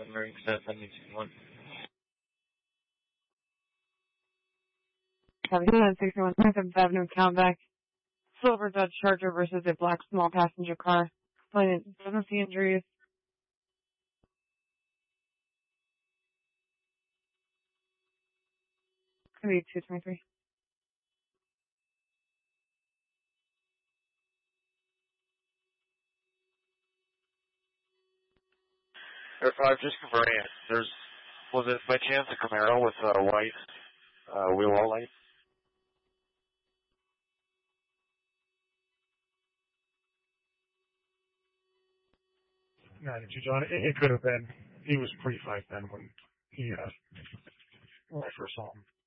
American Express 761. Copy 761, 27th Avenue, Countback. Silver Dodge Charger versus a black small passenger car. Complainant doesn't see injuries. Could be 223. Air 5, just confirming it. Was it by chance a Camaro with a white wheel well light? No, John, it could have been. He was pre-fight then when I first saw him.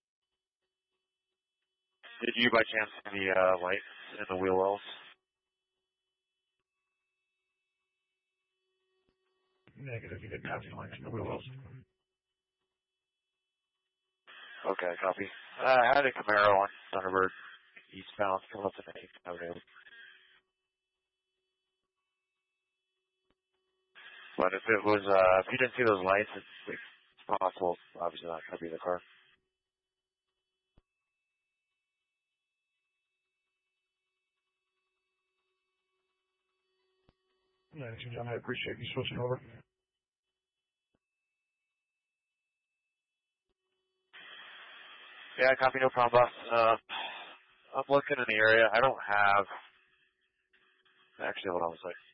Did you by chance see the lights in the wheel wells? Negative, he didn't have any lights in the wheel wells. Okay, copy. I had a Camaro on Thunderbird eastbound, come up to the 8th Avenue. But if it was, if you didn't see those lights, it's possible, obviously not going to be the car. No, John, I appreciate you switching over. Yeah, copy, no problem, boss. I'm looking in the area. I don't have, actually, hold on a second.